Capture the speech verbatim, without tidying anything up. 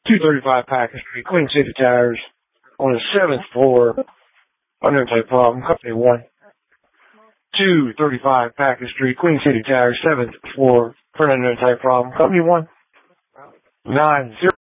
two thirty-five Packer Street, Queen City Tires, on the seventh floor. Unknown type problem, company one. two thirty-five Packer Street, Queen City Tires, seventh floor, for an unknown type problem, company one. nine zero.